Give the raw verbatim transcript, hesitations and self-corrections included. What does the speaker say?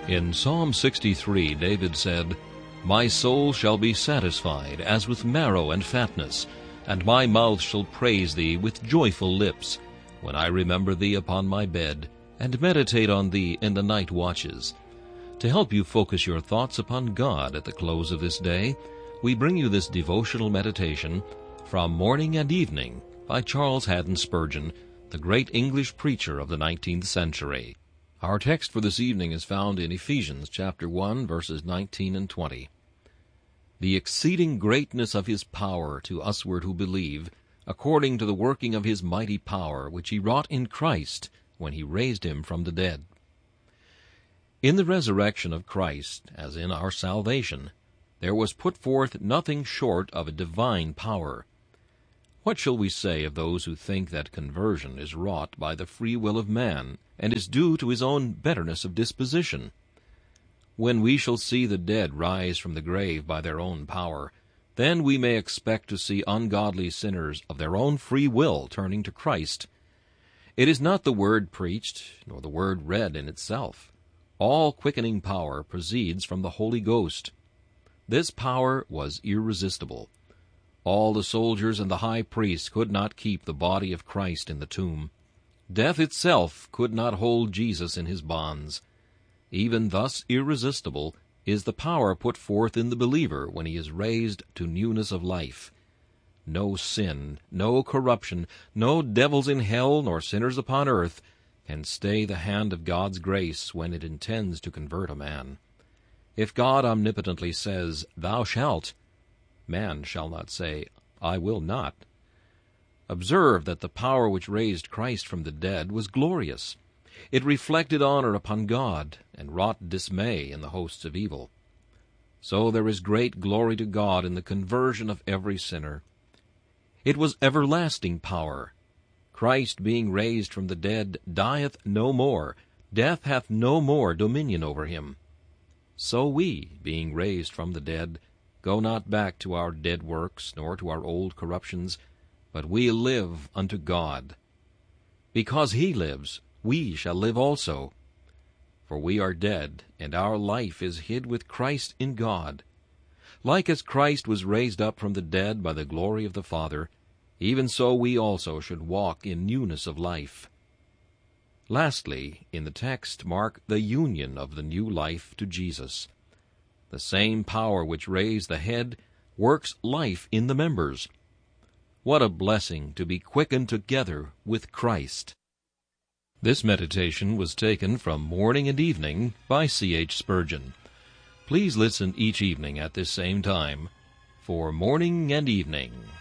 In Psalm sixty-three, David said, "My soul shall be satisfied as with marrow and fatness, and my mouth shall praise thee with joyful lips, when I remember thee upon my bed, and meditate on thee in the night watches." To help you focus your thoughts upon God at the close of this day, we bring you this devotional meditation from Morning and Evening by Charles Haddon Spurgeon, the great English preacher of the nineteenth century. Our text for this evening is found in Ephesians chapter one, verses nineteen and twenty. "The exceeding greatness of his power to usward who believe, according to the working of his mighty power, which he wrought in Christ, when he raised him from the dead." In the resurrection of Christ, as in our salvation, there was put forth nothing short of a divine power. What shall we say of those who think that conversion is wrought by the free will of man, and is due to his own betterness of disposition? When we shall see the dead rise from the grave by their own power, then we may expect to see ungodly sinners of their own free will turning to Christ. It is not the word preached, nor the word read in itself. All quickening power proceeds from the Holy Ghost. This power was irresistible. All the soldiers and the high priest could not keep the body of Christ in the tomb. Death itself could not hold Jesus in his bonds. Even thus irresistible is the power put forth in the believer when he is raised to newness of life. No sin, no corruption, no devils in hell nor sinners upon earth can stay the hand of God's grace when it intends to convert a man. If God omnipotently says, "Thou shalt," man shall not say, "I will not." Observe that the power which raised Christ from the dead was glorious. It reflected honor upon God, and wrought dismay in the hosts of evil. So there is great glory to God in the conversion of every sinner. It was everlasting power. Christ, being raised from the dead, dieth no more. Death hath no more dominion over him. So we, being raised from the dead, go not back to our dead works, nor to our old corruptions, but we live unto God. Because he lives, we shall live also. For we are dead, and our life is hid with Christ in God. Like as Christ was raised up from the dead by the glory of the Father, even so we also should walk in newness of life. Lastly, in the text mark the union of the new life to Jesus. The same power which raised the head works life in the members. What a blessing to be quickened together with Christ! This meditation was taken from Morning and Evening by C H Spurgeon. Please listen each evening at this same time for Morning and Evening.